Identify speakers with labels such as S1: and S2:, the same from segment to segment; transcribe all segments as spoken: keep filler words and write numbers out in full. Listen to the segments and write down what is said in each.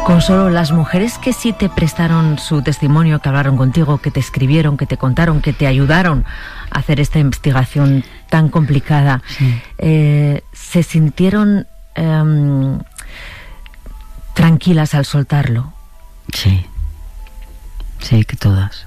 S1: Consuelo, las mujeres que sí te prestaron su testimonio, que hablaron contigo, que te escribieron, que te contaron, que te ayudaron a hacer esta investigación tan complicada, sí. eh, ¿se sintieron eh, tranquilas al soltarlo?
S2: Sí, sí, que todas.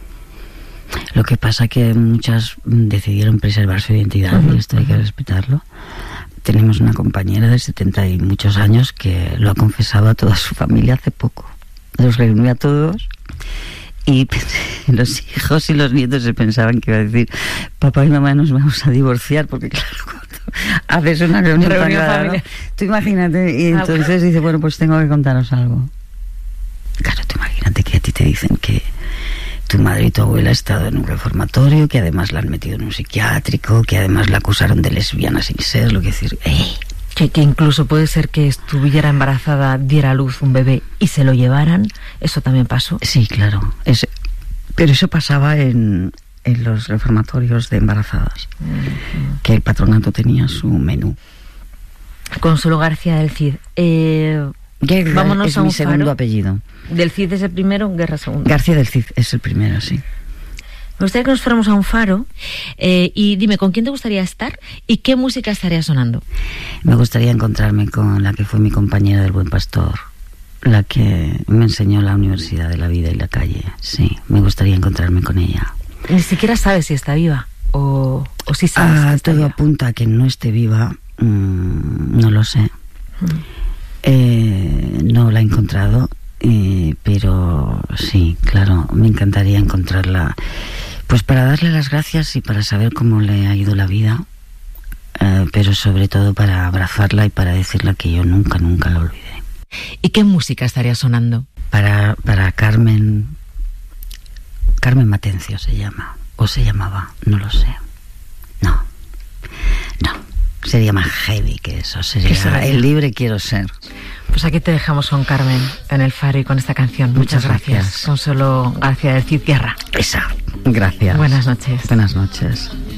S2: Lo que pasa que muchas decidieron preservar su identidad, uh-huh, y esto hay que respetarlo. Tenemos una compañera de setenta y muchos años que lo ha confesado a toda su familia hace poco. Los reunió a todos y los hijos y los nietos se pensaban que iba a decir: papá y mamá, nos vamos a divorciar, porque claro, cuando haces una reunión, reunión tan grande, ¿no? Tú imagínate, y entonces dice: bueno, pues tengo que contaros algo. Claro, tú imagínate que a ti te dicen que tu madre y tu abuela han estado en un reformatorio, que además la han metido en un psiquiátrico, que además la acusaron de lesbiana sin ser, lo que decir, ¡eh!
S1: Que, que incluso puede ser que estuviera embarazada, diera a luz un bebé y se lo llevaran. ¿Eso también pasó?
S2: Sí, claro. Es, pero eso pasaba en, en los reformatorios de embarazadas, uh-huh, que el patronato tenía su menú.
S1: Consuelo García del Cid. Eh,
S2: Guerra
S1: vámonos
S2: es
S1: a un
S2: mi segundo
S1: faro.
S2: Apellido.
S1: Del Cid es el primero, Guerra segundo.
S2: García del Cid es el primero, sí.
S1: Me gustaría que nos fuéramos a un faro, eh, y dime, ¿con quién te gustaría estar y qué música estaría sonando?
S2: Me gustaría encontrarme con la que fue mi compañera del Buen Pastor, la que me enseñó la universidad de la vida y la calle. Sí, me gustaría encontrarme con ella.
S1: Ni siquiera sabes si está viva o, o si sabes
S2: ah,
S1: que está
S2: todo
S1: viva.
S2: Apunta a que no esté viva, mmm, no lo sé. Mm. Eh, no la he encontrado, eh, pero sí, claro, me encantaría encontrarla, pues para darle las gracias y para saber cómo le ha ido la vida, eh, pero sobre todo para abrazarla y para decirle que yo nunca, nunca la olvidé.
S1: ¿Y qué música estaría sonando?
S2: Para, para Carmen, Carmen Matencio se llama, o se llamaba, no lo sé. No, no. Sería más heavy que eso, sería el libre quiero ser.
S1: Pues aquí te dejamos con Carmen en el faro y con esta canción. Muchas, Muchas gracias. gracias. Consuelo García del Cid Guerra.
S2: Esa, gracias.
S1: Buenas noches.
S2: Buenas noches.